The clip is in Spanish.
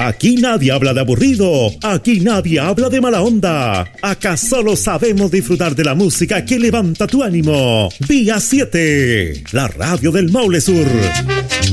Aquí nadie habla de aburrido, aquí nadie habla de mala onda. Acá solo sabemos disfrutar de la música que levanta tu ánimo. Día 7, la radio del Maule Sur.